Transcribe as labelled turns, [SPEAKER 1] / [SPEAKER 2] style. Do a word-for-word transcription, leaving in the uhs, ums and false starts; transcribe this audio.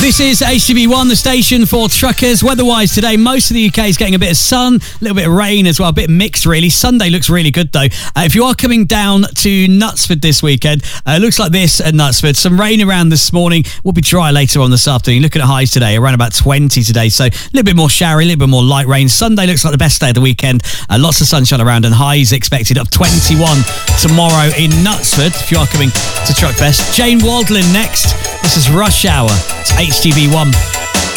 [SPEAKER 1] This is H T B one, the station for truckers. Weather-wise today, most of the U K is getting a bit of sun, a little bit of rain as well, a bit mixed really. Sunday looks really good though. Uh, if you are coming down to Knutsford this weekend, uh, it looks like this at Knutsford. Some rain around this morning. Will be dry later on this afternoon. Looking at highs today, around about twenty today. So a little bit more showery, a little bit more light rain. Sunday looks like the best day of the weekend. Uh, lots of sunshine around and highs expected of twenty-one tomorrow in Knutsford if you are coming to Truckfest. Jane Waldlin next. This is Rush Hour. It's H T B one.